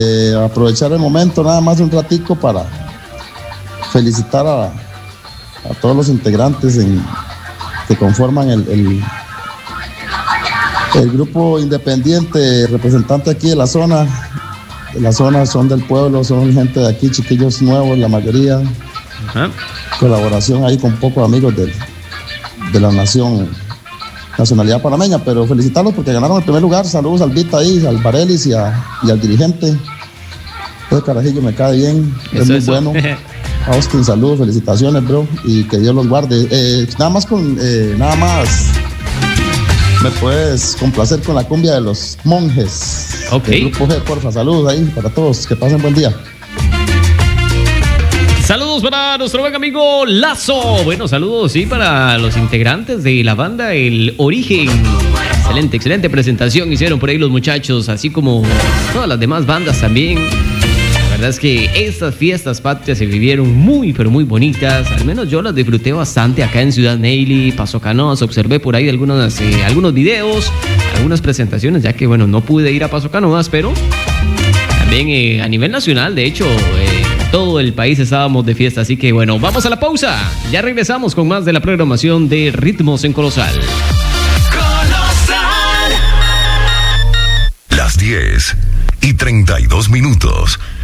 aprovechar el momento nada más un ratico para felicitar a todos los integrantes que conforman el grupo independiente representante aquí de la zona. De la zona, son del pueblo, son gente de aquí, chiquillos nuevos, la mayoría. Ajá. Colaboración ahí con pocos amigos de la nacionalidad panameña, pero felicitarlos porque ganaron el primer lugar. Saludos al Vita ahí, al Varelis y al dirigente. Ese carajillo me cae bien, es muy bueno. Austin, saludos, felicitaciones, bro, y que Dios los guarde. Nada más me puedes complacer con la cumbia de los monjes. Ok. Del grupo G, porfa, saludos ahí para todos, que pasen buen día. Saludos para nuestro buen amigo Lazo. Bueno, saludos, sí, para los integrantes de la banda El Origen. Excelente presentación hicieron por ahí los muchachos, así como todas las demás bandas también. La verdad es que estas fiestas patrias se vivieron muy, pero muy bonitas. Al menos yo las disfruté bastante acá en Ciudad Neyli, Paso Canoas. Observé por ahí algunos videos, algunas presentaciones, ya que, bueno, no pude ir a Paso Canoas, pero también a nivel nacional, de hecho, todo el país estábamos de fiesta. Así que, bueno, vamos a la pausa. Ya regresamos con más de la programación de Ritmos en Colosal. Las 10:32.